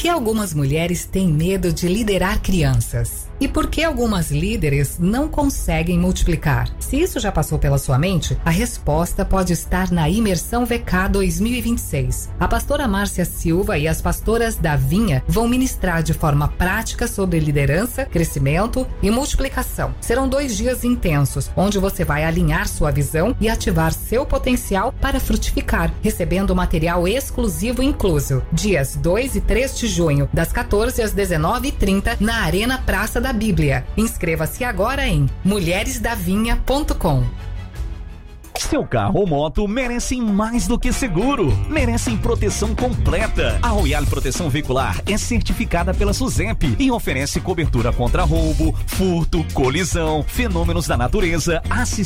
que algumas mulheres têm medo de liderar crianças? E por que algumas líderes não conseguem multiplicar? Se isso já passou pela sua mente, a resposta pode estar na Imersão VK 2026. A pastora Márcia Silva e as pastoras da Vinha vão ministrar de forma prática sobre liderança, crescimento e multiplicação. Serão 2 dias intensos, onde você vai alinhar sua visão e ativar seu potencial para frutificar, recebendo material exclusivo incluso. Dias 2 e 3 de junho, das 14 às 19h30, na Arena Praça da Bíblia. Inscreva-se agora em mulheresdavinha.com. Seu carro ou moto merecem mais do que seguro, merecem proteção completa. A Royal Proteção Veicular é certificada pela SUSEP e oferece cobertura contra roubo, furto, colisão, fenômenos da natureza, assistência